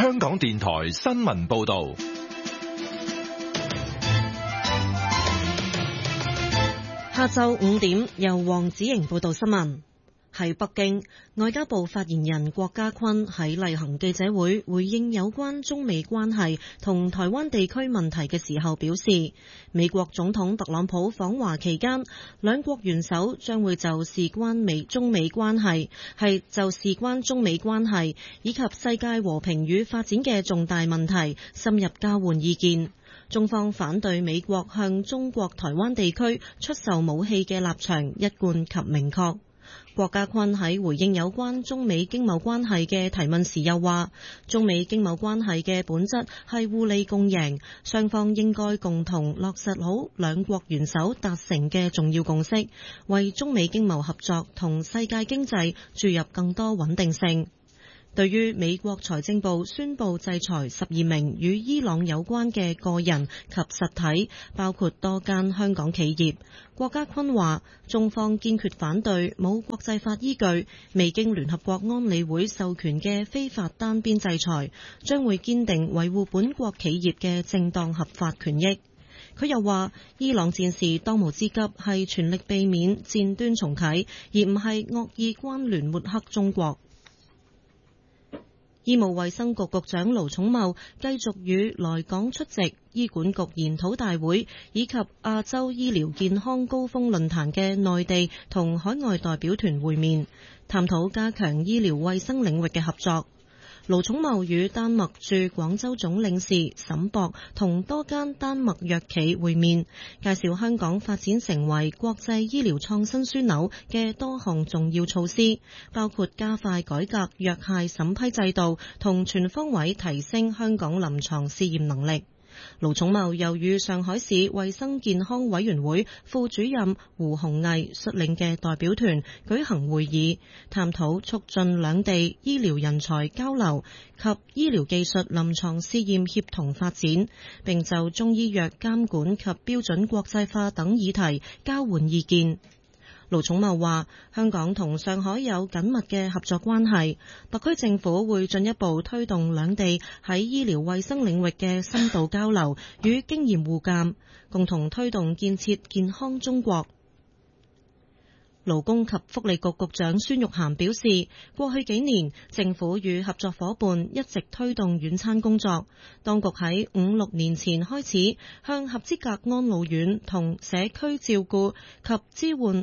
香港電台新聞報道。 下晝5點，由黃子瑩報道新聞。喺北京，外交部發言人郭家坤喺例行記者會回應有關中美關係同台灣地區問題嘅時候表示，美國總統特朗普訪華期間，兩國元首將會就事關中美關係以及世界和平與發展嘅重大問題深入交換意見。中方反對美國向中國台灣地區出售武器嘅立場一貫及明確。郭家坤喺回應有關中美經貿關係嘅提問時又話，中美經貿關係嘅本質係互利共贏，雙方應該共同落實好兩國元首達成嘅重要共識，為中美經貿合作同世界經濟注入更多穩定性。對於美國財政部宣布制裁12名與伊朗有關嘅個人及實體，包括多間香港企業，郭家坤話：中方堅決反對冇國際法依據、未經聯合國安理會授權嘅非法單邊制裁，將會堅定維護本國企業嘅正當合法權益。佢又話：伊朗戰事當務之急係全力避免戰端重啟，而唔係惡意關聯抹黑中國。醫務衛生局局長盧寵茂繼續與來港出席醫管局研討大會以及亞洲醫療健康高峰論壇嘅內地同海外代表團會面，探討加強醫療衛生領域嘅合作。盧寵茂與丹麥駐廣州總領事沈博同多間丹麥藥企會面，介紹香港發展成為國際醫療創新樞紐嘅多項重要措施，包括加快改革藥械審批制度同全方位提升香港臨床試驗能力。盧寵茂又與上海市衛生健康委員會副主任胡鴻毅率領嘅代表團舉行會議，探討促進兩地醫療人才交流及醫療技術臨床試驗協同發展，並就中醫藥監管及標準國際化等議題交換意見。盧寵茂話：香港同上海有緊密嘅合作關係，特區政府會進一步推動兩地喺醫療衛生領域嘅深度交流與經驗互鑑，共同推動建設健康中國。勞工及福利局局長孫玉菡表示，過去幾年政府與合作夥伴一直推動院餐工作，當局喺5-6年前開始向合資格安老院同社區照顧及支援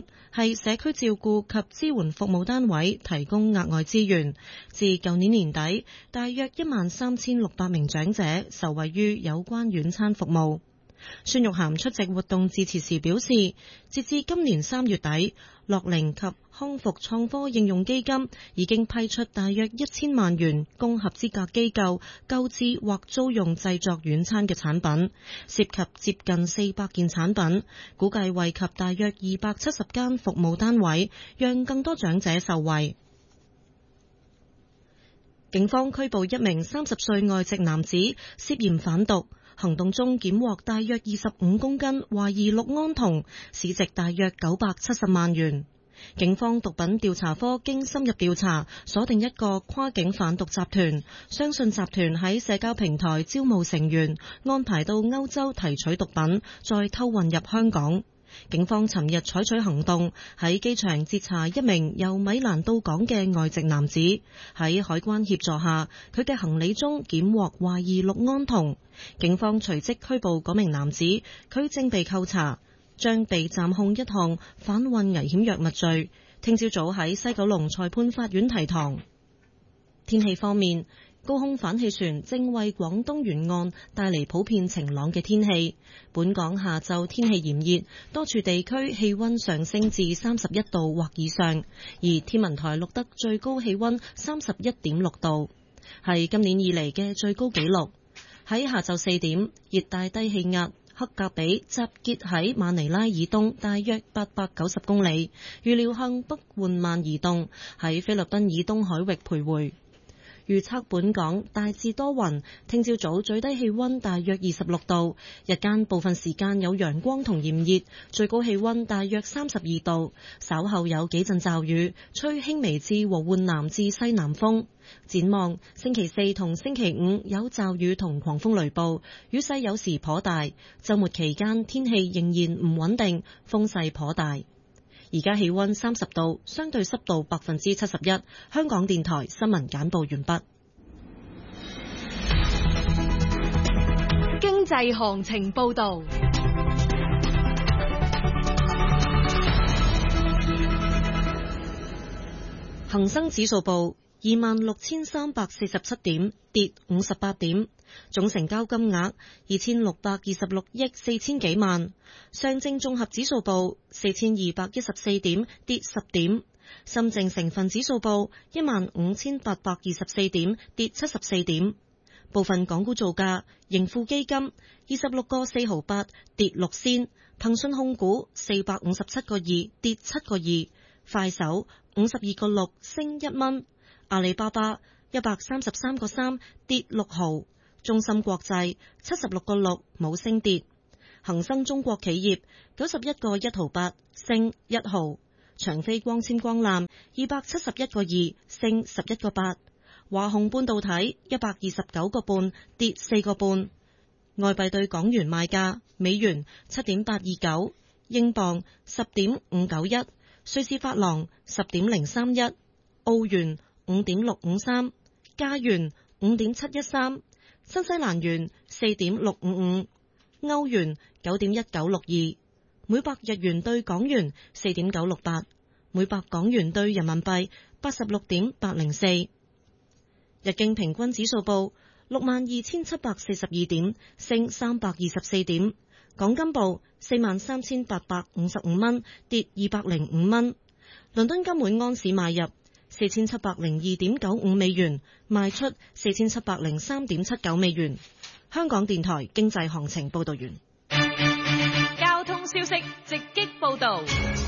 服務單位提供額外資源，至舊年年底，大約13,600名長者受惠於有關院餐服務。孫玉菡出席活動致辭時表示，截至今年3月底，樂齡及康復創科應用基金已經批出大約1000萬元供合資格機構購置或租用製作院餐嘅產品，涉及接近400件產品，估計惠及大約270間服務單位，讓更多長者受惠。警方拘捕一名30歲外籍男子，涉嫌販毒。行動中檢獲大約25公斤懷疑氯胺酮，市值大約970萬元。警方毒品調查科經深入調查，鎖定一個跨境販毒集團，相信集團喺社交平台招募成員，安排到歐洲提取毒品，再偷運入香港。警方尋日採取行動，喺機場截查一名由米蘭到港嘅外籍男子。喺海關協助下，佢嘅行李中檢獲懷疑氯胺酮。警方隨即拘捕嗰名男子，佢正被扣查，將被暫控一項販運危險藥物罪。聽朝早喺西九龍裁判法院提堂。天氣方面，高空反氣旋正為廣東沿岸帶嚟普遍晴朗嘅天氣。本港下晝天氣炎熱，多處地區氣溫上升至31度或以上，而天文台錄得最高氣溫31.6度，係今年以嚟嘅最高紀錄。喺下晝4點，熱帶低氣壓克格比集結喺馬尼拉以東大約890公里，預料向北緩慢移動，喺菲律賓以東海域徘徊。 預測本港大致多雲，聽朝早最低氣溫大約26度，日間部分時間有陽光同炎熱，最高氣溫大約32度。稍後有幾陣驟雨，吹輕微至和緩南至西南風。展望星期四同星期五有驟雨同狂風雷暴，雨勢有時頗大。週末期間天氣仍然唔穩定，風勢頗大。而家氣溫30度，相對濕度71%。香港電台新聞簡報完畢。 經濟行情報道。 恒生指數報26,347點，跌58點，總成交金額2626億4千幾萬。上證綜合指數報4214點，跌10點。深證成分指數報15,824點，跌74點。部分港股造價：盈富基金26個4毫8，跌6仙；騰訊控股457個2，跌7個2；快手52個6，升1蚊；阿里巴巴133個3，跌6毫；中芯國際76個6，冇升跌；恒生中國企業91個1毫8，升1毫；長飛光纖光纜271個2，升11個8；華虹半導體129個半，跌4個半。外幣對港元賣價：美元7.829，英鎊10.591，瑞士法郎10.031，澳元5.653，加元5.713，新西蘭元4.655，歐元9.1962，每百日元對港元4.968，每百港元對人民幣86.804。日經平均指數報62,742點，升324點。港金報43,855蚊，跌205蚊。倫敦金每安士買入4,702.95美元，賣出4,703.79美元。香港電台經濟行情報道完。 交通消息直擊報道。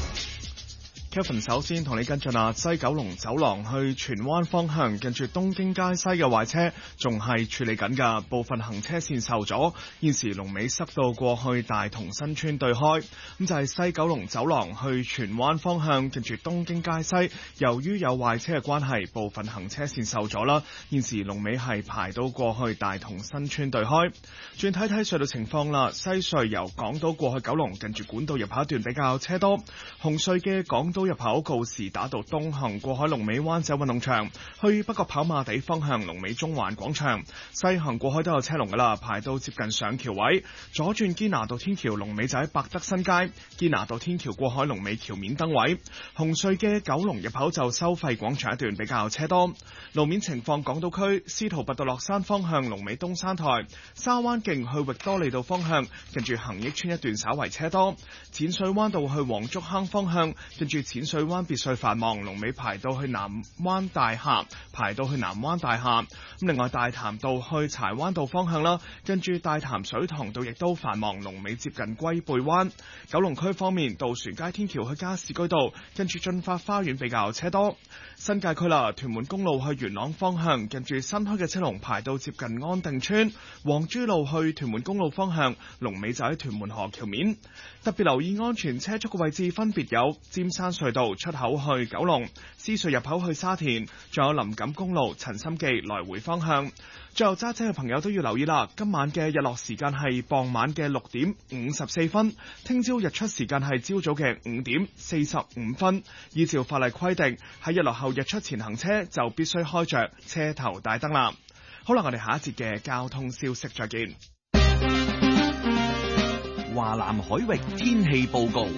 Kevin 首先同你跟進西九龍走廊去荃灣方向，近住東京街西嘅壞車仲係處理緊㗎，部分行車線受阻，現時龍尾塞到過去大同新村對開。咁就係西九龍走廊去荃灣方向，近住東京街西，由於有壞車嘅關係，部分行車線受阻啦，現時龍尾係排到過去大同新村對開。轉睇睇隧道情況啦，西隧由港島過去九龍，近住管道入口一段比較車多，紅隧嘅港島入口告士打道東行過海龍尾灣仔運動場，去北角跑馬地方向龍尾中環廣場，西行過海都有車龍噶啦，排到接近上橋位，左轉堅拿道天橋龍尾就喺百德新街，堅拿道天橋過海龍尾橋面燈位，紅隧嘅九龍入口就收費廣場一段比較車多。路面情況，港島區司徒拔道落山方向龍尾東山台，沙灣徑去域多利道方向近住恒益村一段稍為車多，淺水灣道去黃竹坑方向近住淺水灣別墅繁忙，龍尾排到去南灣大廈，咁另外大潭道去柴灣道方向啦，跟住大潭水塘道亦都繁忙，龍尾接近龜背灣。九龍區方面，渡船街天橋去加士居道跟住駿發花園比較車多。新界區啦，屯門公路去元朗方向近住新開嘅車龍排到接近安定村，黃珠路去屯門公路方向龍尾就喺屯門河橋面。特別留意安全車速嘅位置分別有尖山隧道出口去九龍、獅隧入口去沙田，仲有林錦公路陳心記來回方向。最後揸車嘅朋友都要留意啦，今晚嘅日落時間係傍晚嘅6點54分，聽朝日出時間係朝早嘅5點45分。依照法例規定，喺日落後日出前行車就必須開着車頭大燈啦。好啦，我哋下一節嘅交通消息再見。 華南海域天氣報告。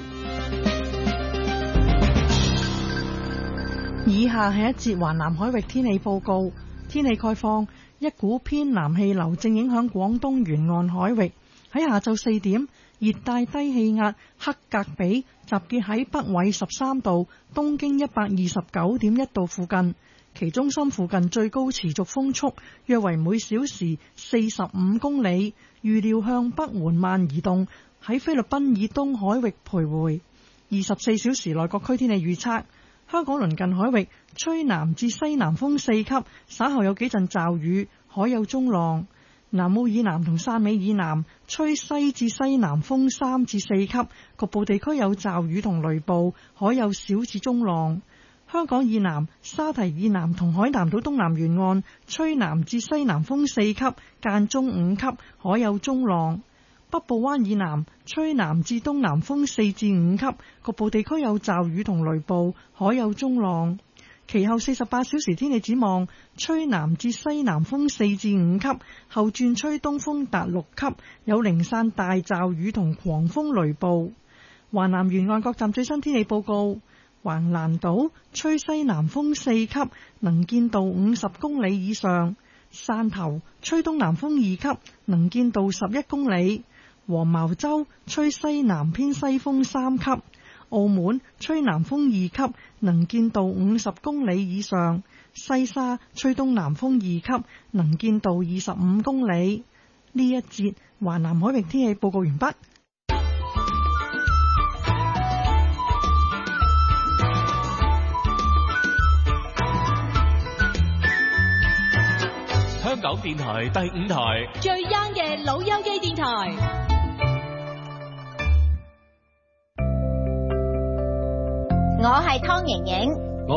以下係一節華南海域天氣報告。天氣概況，一股偏南氣流正影響廣東沿岸海域。喺下晝4點，熱帶低氣壓克格比集結喺北緯13度、東經129.1度附近，其中心附近最高持續風速約為每小時45公里，預料向北緩慢移動，喺菲律賓以東海域徘徊。24小時內各區天氣預測： 香港鄰近海域吹南至西南風4級，稍後有幾陣驟雨，海有中浪。南澳以南同汕尾以南吹西至西南風3至4級，局部地區有驟雨同雷暴，海有小至中浪。香港以南、沙堤以南同海南島東南沿岸吹南至西南風4級，間中5級，海有中浪。北部灣以南吹南至東南風4至5級，局部地區有驟雨同雷暴，海有中浪。其後48小時天氣展望，吹南至西南風4至5級，後轉吹東風達6級，有零散大驟雨同狂風雷暴。華南沿岸各站最新天氣報告：橫瀾島吹西南風4級，能見度50公里以上；汕頭吹東南風2級，能見度11公里；黃茅洲吹西南偏西風3級。澳門吹南風2級，能見度50公里以上；西沙吹東南風2級，能見度25公里。呢一節華南海域天氣報告完畢。 香港電台第5台最 young 嘅老友記電台。 我係湯盈盈，